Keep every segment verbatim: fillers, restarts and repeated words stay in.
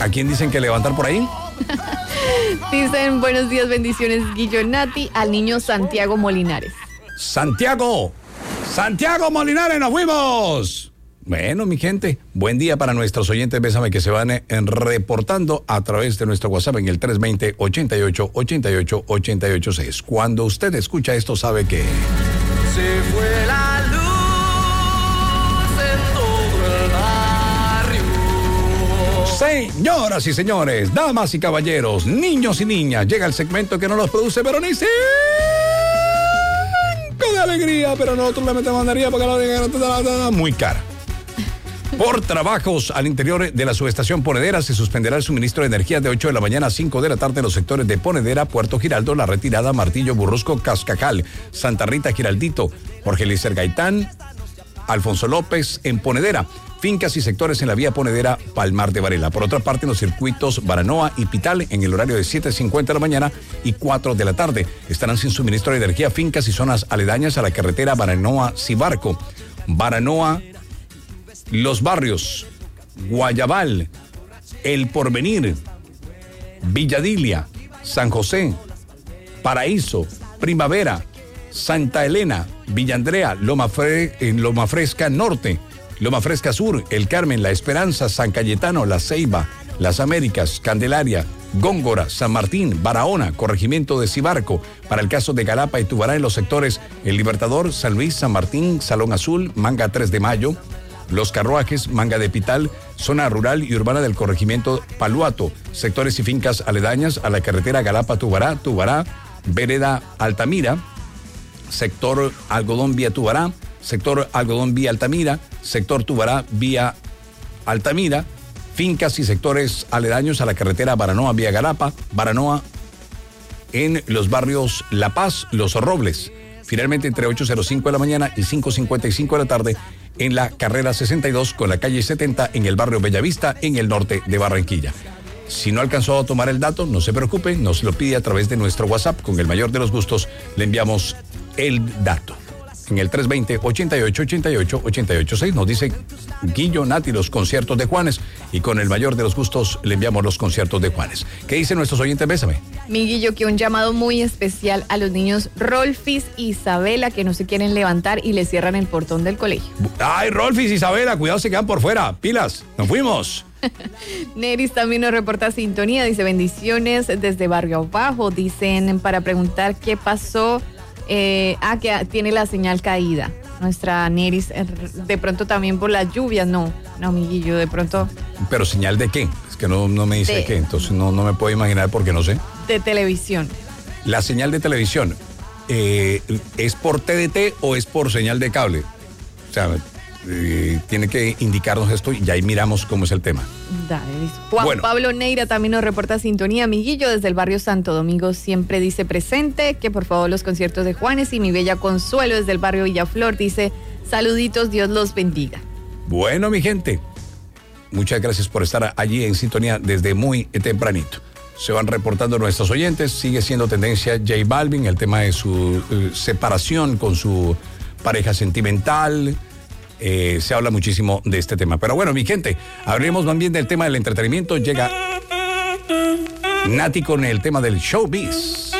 ¿A quién dicen que levantar por ahí? Dicen, buenos días, bendiciones, Guillo Nati, al niño Santiago Molinares. ¡Santiago! ¡¡Santiago Molinares, nos fuimos! Bueno, mi gente, buen día para nuestros oyentes, bésame, que se van eh, reportando a través de nuestro WhatsApp en el tres dos cero, ochenta y ocho, ochenta y ocho, ochenta y ocho seis. Cuando usted escucha esto, sabe que... Se fue la luz en todo el barrio. Señoras y señores, damas y caballeros, niños y niñas, llega el segmento que no los produce, pero ni cinco de alegría, pero nosotros le metemos mandaría porque la muy cara. Por trabajos al interior de la subestación Ponedera se suspenderá el suministro de energía de ocho de la mañana a cinco de la tarde en los sectores de Ponedera, Puerto Giraldo, La Retirada, Martillo, Burrusco, Cascajal, Santa Rita, Giraldito, Jorge Lícer Gaitán, Alfonso López en Ponedera, fincas y sectores en la vía Ponedera, Palmar de Varela. Por otra parte, en los circuitos Baranoa y Pital en el horario de siete cincuenta de la mañana y cuatro de la tarde estarán sin suministro de energía fincas y zonas aledañas a la carretera Baranoa-Cibarco, Baranoa, Los Barrios, Guayabal, El Porvenir, Villadilia, San José, Paraíso, Primavera, Santa Elena, Villa Andrea, Loma, Fre- en Loma Fresca Norte, Loma Fresca Sur, El Carmen, La Esperanza, San Cayetano, La Ceiba, Las Américas, Candelaria, Góngora, San Martín, Barahona, Corregimiento de Cibarco. Para el caso de Galapa y Tubará en los sectores El Libertador, San Luis, San Martín, Salón Azul, Manga tres de Mayo, Los Carruajes, Manga de Pital, zona rural y urbana del corregimiento Paluato, sectores y fincas aledañas a la carretera Galapa-Tubará, Tubará, Vereda Altamira, sector Algodón vía Tubará, sector Algodón vía Altamira, sector Tubará vía Altamira, fincas y sectores aledaños a la carretera Baranoa vía Galapa, Baranoa en los barrios La Paz, Los Robles. Finalmente, entre ocho cero cinco de la mañana y cinco cincuenta y cinco de la tarde, en la carrera sesenta y dos con la calle setenta en el barrio Bellavista, en el norte de Barranquilla. Si no alcanzó a tomar el dato, no se preocupe, nos lo pide a través de nuestro WhatsApp. Con el mayor de los gustos le enviamos el dato. En el tres dos cero, ochenta y ocho, ochenta y ocho, ochenta y ocho seis nos dice Guillo Nati los conciertos de Juanes, y con el mayor de los gustos le enviamos los conciertos de Juanes. ¿Qué dicen nuestros oyentes? Bésame. Mi Guillo, que un llamado muy especial a los niños Rolfis y Isabela, que no se quieren levantar y le cierran el portón del colegio. Ay, Rolfis, Isabela, cuidado, se quedan por fuera. Pilas, nos fuimos. Neris también nos reporta sintonía, dice bendiciones desde Barrio Abajo. Dicen para preguntar qué pasó. Eh, ah, que tiene la señal caída. Nuestra Neris, de pronto también por las lluvias, no, no, amiguillo, de pronto. ¿Pero señal de qué? Es que no, no me dice de qué, entonces no, no me puedo imaginar porque no sé. De televisión. La señal de televisión, eh, ¿es por T D T o es por señal de cable? O sea, eh, tiene que indicarnos esto y ahí miramos cómo es el tema. Dale, listo. Juan bueno. Pablo Neira también nos reporta sintonía, amiguillo, desde el barrio Santo Domingo, siempre dice presente, que por favor los conciertos de Juanes. Y mi bella Consuelo desde el barrio Villaflor dice saluditos, Dios los bendiga. Bueno, mi gente, muchas gracias por estar allí en sintonía desde muy tempranito. Se van reportando nuestros oyentes, sigue siendo tendencia J Balvin, el tema de su eh, separación con su pareja sentimental. Eh, se habla muchísimo de este tema. Pero bueno, mi gente, hablemos más bien del tema del entretenimiento. Llega Nati con el tema del showbiz.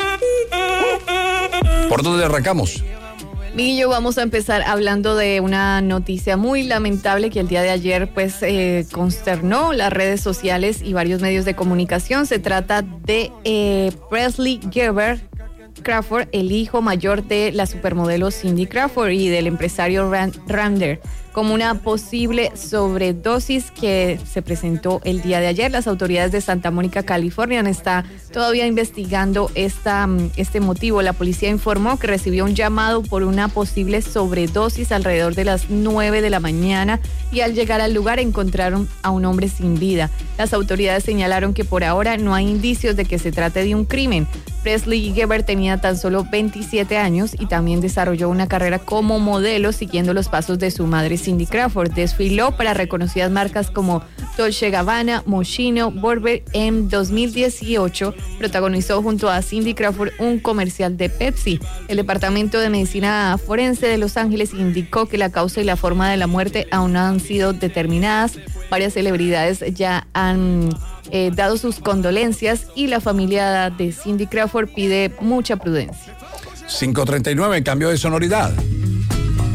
¿Por dónde arrancamos? Millo, vamos a empezar hablando de una noticia muy lamentable que el día de ayer pues eh, consternó las redes sociales y varios medios de comunicación. Se trata de eh, Presley Gerber Crawford, el hijo mayor de la supermodelo Cindy Crawford y del empresario Rand Rander, como una posible sobredosis que se presentó el día de ayer. Las autoridades de Santa Mónica, California, están todavía investigando esta, este motivo. La policía informó que recibió un llamado por una posible sobredosis alrededor de las nueve de la mañana y al llegar al lugar encontraron a un hombre sin vida. Las autoridades señalaron que por ahora no hay indicios de que se trate de un crimen. Presley Gerber tenía tan solo veintisiete años y también desarrolló una carrera como modelo siguiendo los pasos de su madre Cindy Crawford. Desfiló para reconocidas marcas como Dolce Gabbana, Moschino, Burberry. En dos mil dieciocho protagonizó junto a Cindy Crawford un comercial de Pepsi. El Departamento de Medicina Forense de Los Ángeles indicó que la causa y la forma de la muerte aún no han sido determinadas. Varias celebridades ya han eh, dado sus condolencias, y la familia de Cindy Crawford pide mucha prudencia. cinco treinta y nueve, cambio de sonoridad.